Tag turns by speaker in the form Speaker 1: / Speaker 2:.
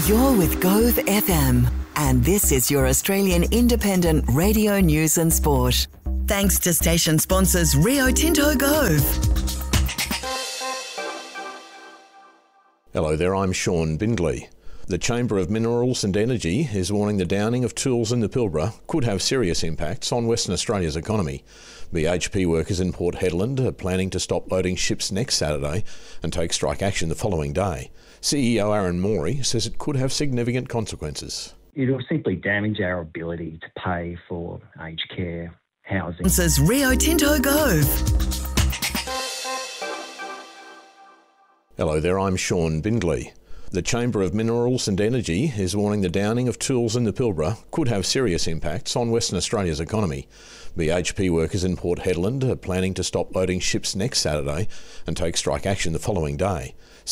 Speaker 1: You're with Gove FM, and this is your Australian independent radio news and sport. Thanks to station sponsors Rio Tinto Gove.
Speaker 2: Hello there, I'm Sean Bindley. The Chamber of Minerals and Energy is warning the downing of tools in the Pilbara could have serious impacts on Western Australia's economy. BHP workers in Port Hedland are planning to stop loading ships next Saturday and take strike action the following day. CEO Aaron Morey says it could have significant consequences.
Speaker 3: It'll simply damage our ability to pay for aged care, housing.
Speaker 1: This is Rio Tinto Gove.
Speaker 2: Hello there, I'm Sean Bindley. The Chamber of Minerals and Energy is warning the downing of tools in the Pilbara could have serious impacts on Western Australia's economy. BHP workers in Port Hedland are planning to stop loading ships next Saturday and take strike action the following day.